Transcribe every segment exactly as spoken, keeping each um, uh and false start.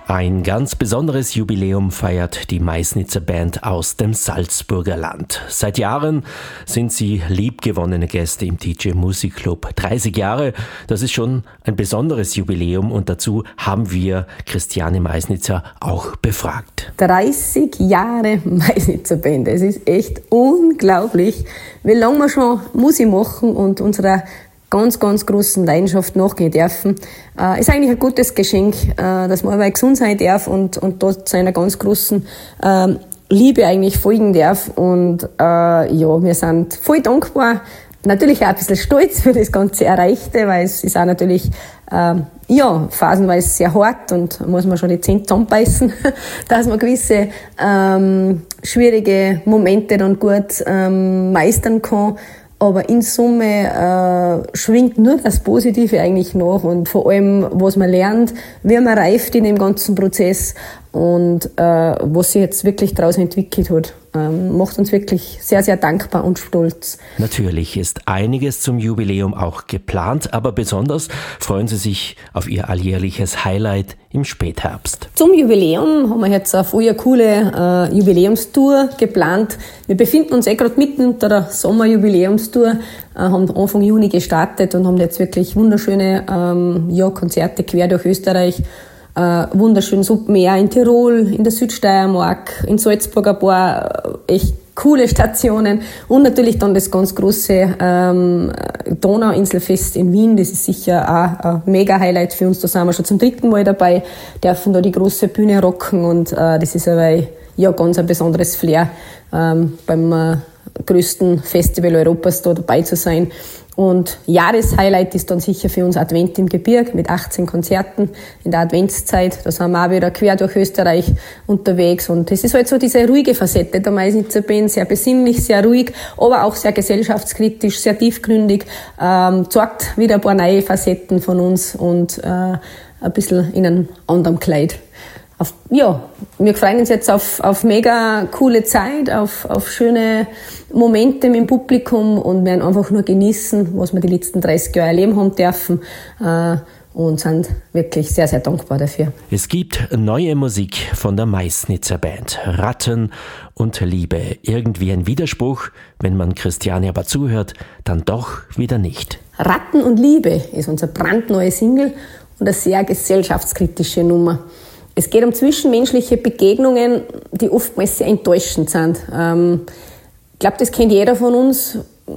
Ein ganz besonderes Jubiläum feiert die Meißnitzer Band aus dem Salzburger Land. Seit Jahren sind sie liebgewonnene Gäste im D J Music Club. dreißig Jahre, das ist schon ein besonderes Jubiläum und dazu haben wir Christiane Meißnitzer auch befragt. dreißig Jahre Meißnitzer Band, es ist echt unglaublich, wie lange wir schon Musik machen und unserer ganz, ganz großen Leidenschaft nachgehen dürfen. Äh, ist eigentlich ein gutes Geschenk, äh, dass man aber gesund sein darf und, und dort zu einer ganz großen äh, Liebe eigentlich folgen darf. Und äh, ja, wir sind voll dankbar. Natürlich auch ein bisschen stolz für das ganze Erreichte, weil es ist auch natürlich, äh, ja, phasenweise sehr hart und muss man schon die Zähne zusammenbeißen, dass man gewisse ähm, schwierige Momente dann gut ähm, meistern kann. Aber in Summe äh, schwingt nur das Positive eigentlich nach und vor allem, was man lernt, wie man reift in dem ganzen Prozess und äh, was sich jetzt wirklich daraus entwickelt hat, ähm, macht uns wirklich sehr, sehr dankbar und stolz. Natürlich ist einiges zum Jubiläum auch geplant, aber besonders freuen Sie sich auf Ihr alljährliches Highlight im Spätherbst. Zum Jubiläum haben wir jetzt eine voll coole äh, Jubiläumstour geplant. Wir befinden uns eh gerade mitten unter der Sommerjubiläumstour, äh, haben Anfang Juni gestartet und haben jetzt wirklich wunderschöne ähm, ja, Konzerte quer durch Österreich. Uh, wunderschönes Open Air in Tirol, in der Südsteiermark, in Salzburg ein paar uh, echt coole Stationen und natürlich dann das ganz große ähm, Donauinselfest in Wien. Das ist sicher auch ein Mega-Highlight für uns. Da sind wir schon zum dritten Mal dabei, dürfen da die große Bühne rocken und uh, das ist aber ja ganz ein besonderes Flair, ähm, beim äh, größten Festival Europas da dabei zu sein. Und Jahreshighlight ist dann sicher für uns Advent im Gebirg mit achtzehn Konzerten in der Adventszeit. Da sind wir auch wieder quer durch Österreich unterwegs. Und das ist halt so diese ruhige Facette der Meißnitzer Band, sehr besinnlich, sehr ruhig, aber auch sehr gesellschaftskritisch, sehr tiefgründig, ähm, zeigt wieder ein paar neue Facetten von uns und äh, ein bisschen in einem anderen Kleid. Auf, ja, wir freuen uns jetzt auf, auf mega coole Zeit, auf, auf schöne Momente mit dem Publikum und werden einfach nur genießen, was wir die letzten dreißig Jahre erleben haben dürfen äh, und sind wirklich sehr, sehr dankbar dafür. Es gibt neue Musik von der Meißnitzer Band. Ratten und Liebe. Irgendwie ein Widerspruch, wenn man Christiane aber zuhört, dann doch wieder nicht. Ratten und Liebe ist unser brandneue Single und eine sehr gesellschaftskritische Nummer. Es geht um zwischenmenschliche Begegnungen, die oftmals sehr enttäuschend sind. Ähm, ich glaube, das kennt jeder von uns,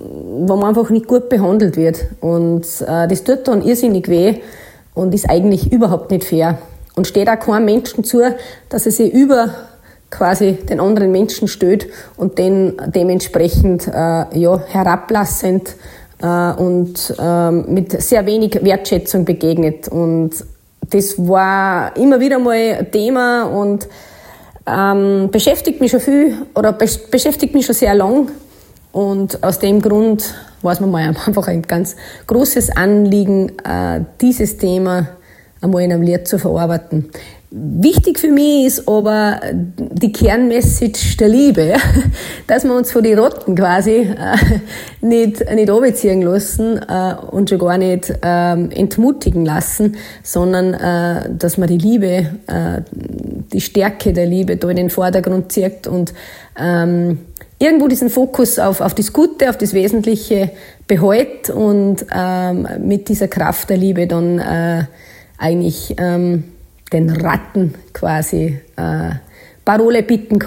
wo man einfach nicht gut behandelt wird. Und äh, das tut dann irrsinnig weh und ist eigentlich überhaupt nicht fair. Und steht auch keinem Menschen zu, dass er sich über quasi den anderen Menschen stellt und den dementsprechend äh, ja, herablassend äh, und äh, mit sehr wenig Wertschätzung begegnet. Und das war immer wieder mal ein Thema und ähm, beschäftigt mich schon viel oder be- beschäftigt mich schon sehr lang. Und aus dem Grund war es mir mal einfach ein ganz großes Anliegen, äh, dieses Thema einmal in einem Lied zu verarbeiten. Wichtig für mich ist aber die Kernmessage der Liebe, dass wir uns von den Ratten quasi äh, nicht, nicht runterziehen lassen äh, und schon gar nicht äh, entmutigen lassen, sondern äh, dass man die Liebe, äh, die Stärke der Liebe da in den Vordergrund zieht und ähm, irgendwo diesen Fokus auf, auf das Gute, auf das Wesentliche behält und ähm, mit dieser Kraft der Liebe dann äh, eigentlich ähm, den Ratten quasi äh, Parole bieten